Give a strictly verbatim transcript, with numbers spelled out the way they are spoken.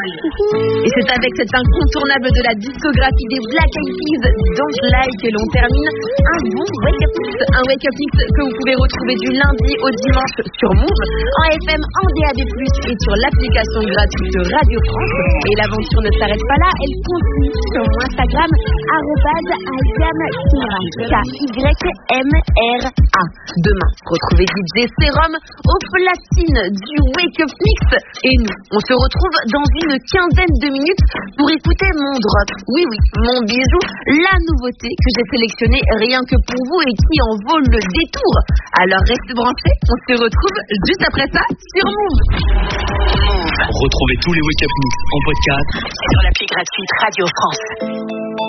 Et c'est avec cet incontournable de la discographie des Black Eyed Peas, Don't Lie, que l'on termine un bon Wake Up Mix. Un Wake Up Mix que vous pouvez retrouver du lundi au dimanche sur Move, en F M, en D A B plus, et sur l'application gratuite de Radio France. Et l'aventure ne s'arrête pas là, elle continue sur mon Instagram, arobase ayamkimra, K Y M R A. Demain, retrouvez D J Serum au platine du Wake Up Mix. Et nous, on se retrouve dans une quinzaine de minutes pour écouter mon drop. Oui, oui, mon bijou, la nouveauté que j'ai sélectionnée rien que pour vous et qui en vaut le détour. Alors restez branchés, on se retrouve juste après ça sur Move. Retrouvez tous les Wake Up Mix en podcast sur l'appli gratuite Radio France.